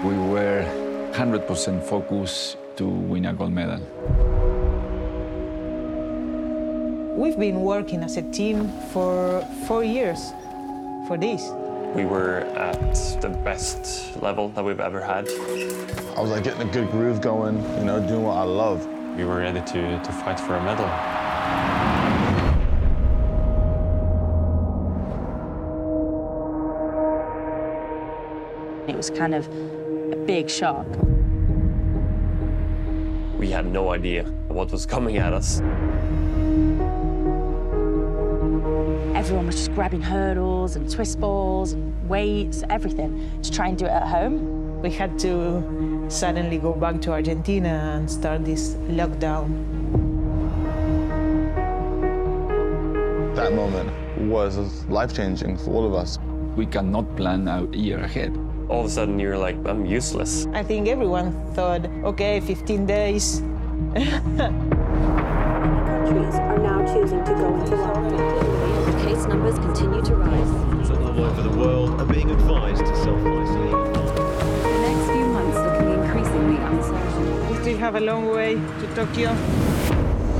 We were 100% focused to win a gold medal. We've been working as a team for 4 years for this. We were at the best level that we've ever had. I was like getting a good groove going, you know, doing what I love. We were ready to fight for a medal. It was kind of a big shock. We had no idea what was coming at us. Everyone was just grabbing hurdles and twist balls and weights, everything, to try and do it at home. We had to suddenly go back to Argentina and start this lockdown. That moment was life-changing for all of us. We cannot plan a year ahead. All of a sudden, you're like, I'm useless. I think everyone thought, okay, 15 days. Countries are now choosing to go into lockdown. Case numbers continue to rise. People all over the world are being advised to self-isolate. The next few months looking increasingly uncertain. We still have a long way to Tokyo.